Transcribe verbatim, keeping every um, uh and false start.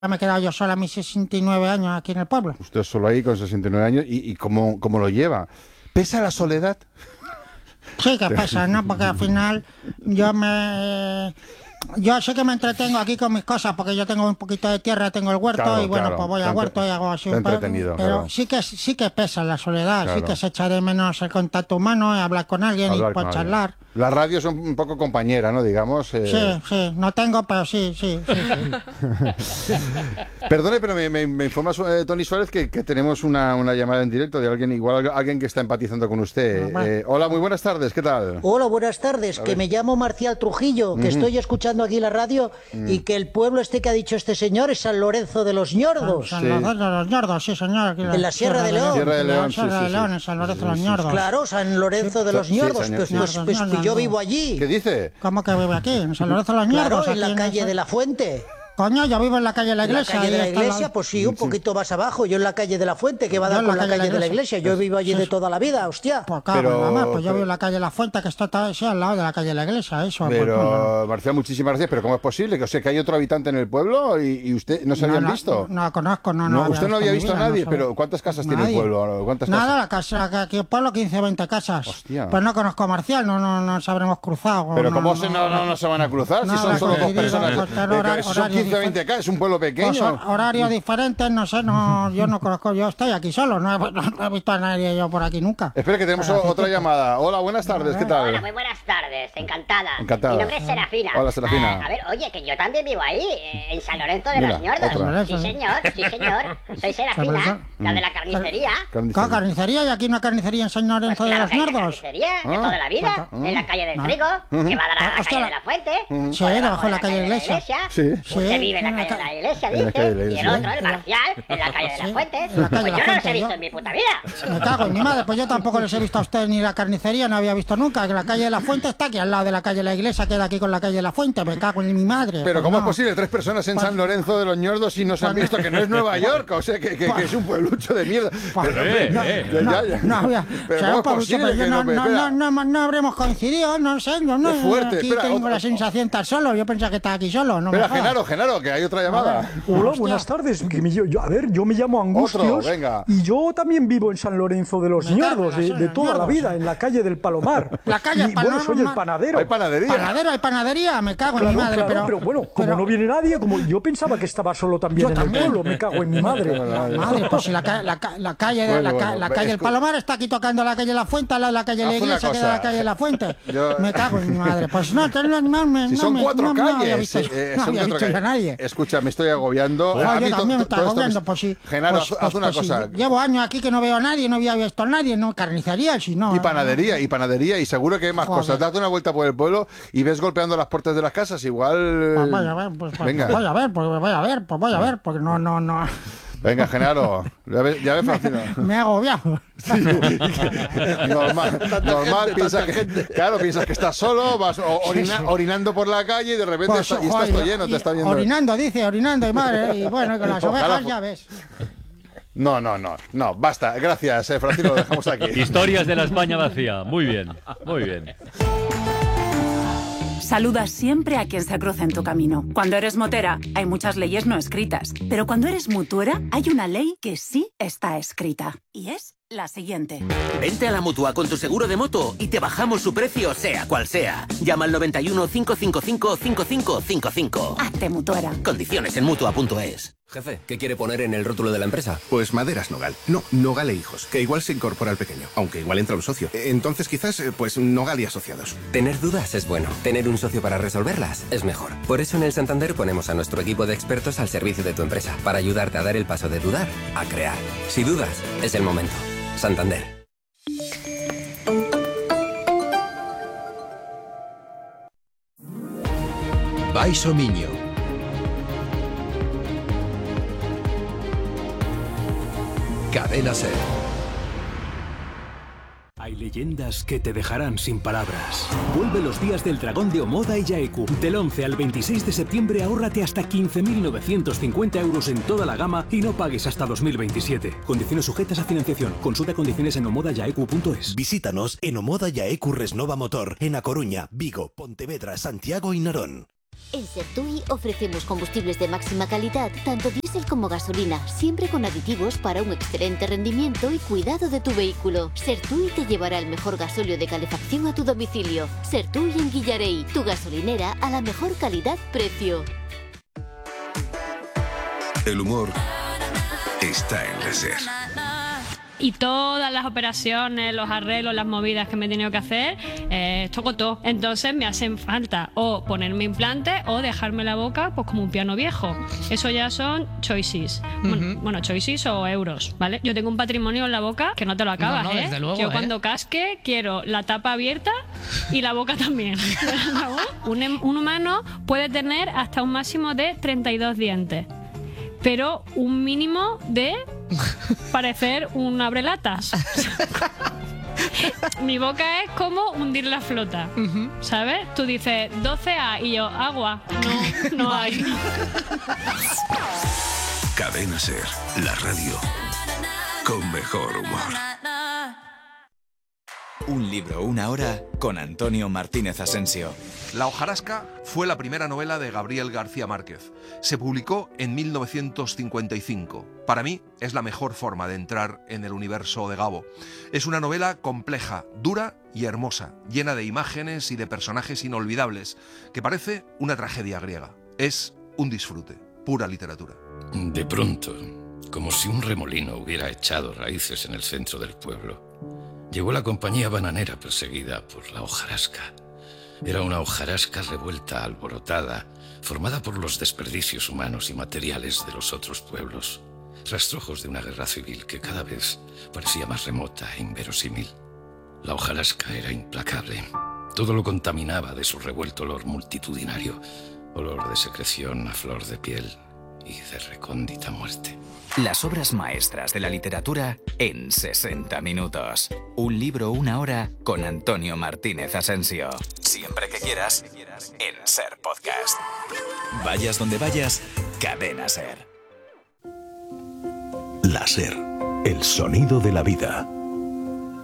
me he quedado yo sola a mis sesenta y nueve años aquí en el pueblo. Usted solo ahí con sesenta y nueve años. ¿Y, y cómo, cómo lo lleva? ¿Pesa la soledad? Sí que pesa, ¿no? Porque al final yo me... Yo sé que me entretengo aquí con mis cosas, porque yo tengo un poquito de tierra, tengo el huerto, claro, y bueno, claro. pues voy al huerto y hago así un poco. Pero claro. sí que sí que pesa la soledad, Claro. sí que se echa de menos el contacto humano, hablar con alguien Hablar y pues con charlar. alguien. La radio es un poco compañera, ¿no? Digamos. Eh... Sí, sí, no tengo, pero sí, sí, sí. sí. Perdone, pero me, me, me informa eh, Tony Suárez que, que tenemos una, una llamada en directo de alguien, igual alguien que está empatizando con usted. Ah, bueno. Eh, hola, muy buenas tardes, ¿qué tal? Hola, buenas tardes, que me llamo Marcial Trujillo, que uh-huh. estoy escuchando aquí la radio uh-huh. y que el pueblo este que ha dicho este señor es San Lorenzo de los Ñordos. San, San sí. Lorenzo de los Ñordos, sí señor. Aquí en la Sierra, Sierra de León. Sierra de León, sí, Sierra de sí, León, sí. en San Lorenzo de los Ñordos. Claro, San Lorenzo sí. de los Ñordos, sí, pues, pues, pues, pues yo vivo allí. ¿Qué dice? ¿Cómo que vive aquí? En San Lorenzo de los Ñordos. Claro, en la calle de la Fuente. Coño, yo vivo en la calle de la Iglesia. ¿En la calle de la Iglesia? La... Pues sí, un poquito más abajo. Yo en la calle de la Fuente, que va a dar con la, la calle, calle de la Iglesia. Yo vivo allí sí, de toda la vida, hostia. Pues claro, pero, mamá, pues yo pero... vivo en la calle de la Fuente, que está sí, al lado de la calle de la Iglesia. Eso, pero, pues, no. Marcial, muchísimas gracias. Pero ¿cómo es posible? Que, o sea, que hay otro habitante en el pueblo y, y usted no se no, habían no, visto. No la conozco, no, no. no usted no había visto a nadie, no pero ¿cuántas casas nadie. tiene el pueblo? ¿Cuántas Nada, casas? la casa, aquí el pueblo quince, veinte casas. Hostia. Pues no conozco a Marcial, no, no, no nos habremos cruzado. Pero no, ¿cómo no, se, no, no, no se van a cruzar no, si son solo dos personas? Pues, horario, son quince, veinte casas, es un pueblo pequeño. Pues, horarios diferentes, no sé, no, yo no conozco, yo estoy aquí solo, no he, no he visto a nadie yo por aquí nunca. Espera que tenemos Para otra llamada. Hola, buenas tardes, ¿qué tal? Hola, muy buenas tardes, encantada. Encantada. Mi nombre es Serafina. Hola, Serafina. Uh, a ver, oye, que yo también vivo ahí, en San Lorenzo de Mira, los Ñordos. otra. Sí, señor, sí, señor. Soy Serafina, la de la carnicería. ¿Qué carnicería? ¿Y aquí una carnicería en San Lorenzo pues claro de los Ñordos? Carnicería de toda la vida, ah, en la calle del ah, Trigo, ah, que va a dar a la hostia, calle de la Fuente. Uh, sí, debajo de la calle de la Iglesia. Sí. Usted vive en la calle de la Iglesia, dice, y el otro, el Marcial, en la calle de la Fuente. Pues yo no los he visto en mi puta vida. Me cago en mi madre, pues yo tampoco les he visto a ustedes ni la carnicería, no había visto nunca, que la calle de la Fuente está aquí al lado de la calle de la Iglesia, queda aquí con la calle de la Fuente, me cago en mi madre. Pero pues ¿cómo no. es posible? Tres personas en pues, San Lorenzo de los Ñordos y no se han visto que no es Nueva York, o sea, que, que, que es un pueblucho de mierda. Pues, pero, eh, no, eh, ya, no, ya, ya. no, no, pero o sea, ¿cómo es posible pero que no, no, no, no, no, no, no habremos coincidido, no sé, yo no, fuerte, aquí espera, tengo otra, la sensación de estar solo, yo pensaba que estaba aquí solo. No espera, me Genaro, Genaro, que hay otra llamada. Hola, buenas tardes. Que me, yo, a ver, yo me llamo Angustios. Otro, venga. Y yo también vivo en San Lorenzo de los Ñordos, de, de toda la vida, en la calle del Palomar. La calle y, bueno, soy el panadero. Hay panadería. Panadero, hay panadería, me cago en claro, mi madre. Claro, pero, pero bueno, como pero, no viene nadie, como yo pensaba que estaba solo también en también. el pueblo, me cago en mi madre. Madre, pues si la, la, la calle, bueno, la, bueno, la calle del Palomar está aquí tocando la calle de la Fuente, al lado de la calle de la Iglesia, queda la calle de la Fuente. Yo... Me cago en mi madre. Pues no, no, no, no, si son no, cuatro no, calles. No había visto, eh, no son había visto calles. a nadie. Escucha, me estoy agobiando. Pues, a yo mí también me to, estoy to, agobiando, pues sí. Genaro, pues, haz, pues, haz una pues, cosa. Sí. Llevo años aquí que no veo a nadie, no había visto a nadie, no carnicería, si no. Y panadería, y panadería, y seguro que hay más Joder. cosas. Date una vuelta por el pueblo y ves golpeando las puertas de las casas, igual... Pues voy a ver, pues, pues, Venga. pues voy a ver, pues voy a ver, pues voy a ver, porque no, no, no... Venga, Genaro, ya ves, ya ves Francino. Me he agobiado. Sí. normal, normal piensas que, claro, piensas que estás solo, vas orina, sí, sí. orinando por la calle y de repente pues, está, y estás todo lleno, te está viendo. Orinando, dice, orinando, y madre, y bueno, con las ovejas Ojalá, ya ves. No, no, no, no, basta, gracias, eh, Francino, lo dejamos aquí. Historias de la España vacía, muy bien, muy bien. Saluda siempre a quien se cruce en tu camino. Cuando eres motera, hay muchas leyes no escritas. Pero cuando eres mutuera, hay una ley que sí está escrita. Y es la siguiente. Vente a la Mutua con tu seguro de moto y te bajamos su precio, sea cual sea. Llama al noventa y uno, cinco cinco cinco, cinco cinco cinco cinco. Hazte mutuera. Condiciones en mutua punto es. Jefe, ¿qué quiere poner en el rótulo de la empresa? Pues Maderas Nogal. No, Nogal e Hijos, que igual se incorpora al pequeño, aunque igual entra un socio. Entonces quizás, pues Nogal y Asociados. Tener dudas es bueno. Tener un socio para resolverlas es mejor. Por eso en el Santander ponemos a nuestro equipo de expertos al servicio de tu empresa, para ayudarte a dar el paso de dudar a crear. Si dudas, es el momento. Santander. Baiso Miño. Cadena Ser. Hay leyendas que te dejarán sin palabras. Vuelve los días del dragón de Omoda y Yaeku. Del once al veintiséis de septiembre ahórrate hasta quince mil novecientos cincuenta euros en toda la gama y no pagues hasta dos mil veintisiete. Condiciones sujetas a financiación. Consulta condiciones en omoda yaeku punto es. Visítanos en Omoda Yaeku Resnova Motor, en A Coruña, Vigo, Pontevedra, Santiago y Narón. En Sertui ofrecemos combustibles de máxima calidad, tanto diésel como gasolina, siempre con aditivos para un excelente rendimiento y cuidado de tu vehículo. Sertui te llevará el mejor gasóleo de calefacción a tu domicilio. Sertui en Guillarey, tu gasolinera a la mejor calidad-precio. El humor está en la SER. Y todas las operaciones, los arreglos, las movidas que me he tenido que hacer, eh, toco todo. Entonces me hacen falta o ponerme implantes o dejarme la boca pues como un piano viejo. Eso ya son choices. Uh-huh. Bueno, bueno, choices o euros, ¿vale? Yo tengo un patrimonio en la boca que no te lo acabas, no, no, ¿eh? Desde luego, Yo ¿eh? cuando casque quiero la tapa abierta y la boca también. un, un humano puede tener hasta un máximo de treinta y dos dientes, pero un mínimo de parecer un abrelatas. Mi boca es como hundir la flota, uh-huh. ¿sabes? Tú dices doce A y yo, agua. No, no hay. Cadena SER, la radio con mejor humor. Un libro, una hora, con Antonio Martínez Asensio. La hojarasca fue la primera novela de Gabriel García Márquez. Se publicó en mil novecientos cincuenta y cinco. Para mí es la mejor forma de entrar en el universo de Gabo. Es una novela compleja, dura y hermosa, llena de imágenes y de personajes inolvidables, que parece una tragedia griega. Es un disfrute, pura literatura. De pronto, como si un remolino hubiera echado raíces en el centro del pueblo, llegó la compañía bananera perseguida por la hojarasca. Era una hojarasca revuelta, alborotada, formada por los desperdicios humanos y materiales de los otros pueblos, rastrojos de una guerra civil que cada vez parecía más remota e inverosímil. La hojarasca era implacable. Todo lo contaminaba de su revuelto olor multitudinario, olor de secreción a flor de piel y de recóndita muerte. Las obras maestras de la literatura en sesenta minutos. Un libro, una hora, con Antonio Martínez Asensio. Siempre que quieras, en SER Podcast. Vayas donde vayas, Cadena SER. La SER, el sonido de la vida.